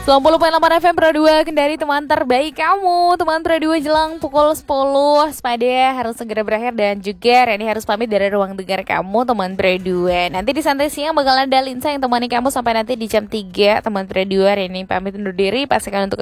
90,8 FM Pro 2 Kendari, teman terbaik kamu. Teman Pro 2 jelang pukul 10 Sepada harus segera berakhir. Dan juga Reni harus pamit dari ruang dengar kamu, teman Pro 2. Nanti di santai siang bakalan ada Linsa yang temani kamu sampai nanti di jam 3. Teman Pro 2, Reni pamit undur diri. Pastikan untuk